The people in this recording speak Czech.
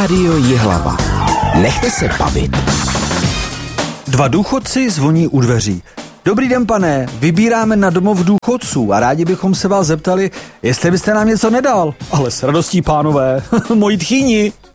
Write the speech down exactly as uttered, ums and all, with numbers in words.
Rádio Jihlava. Nechte se bavit. Dva důchodci zvoní u dveří. Dobrý den, pane, vybíráme na domov důchodců a rádi bychom se vás zeptali, jestli byste nám něco nedal. Ale s radostí, pánové, moji tchýni.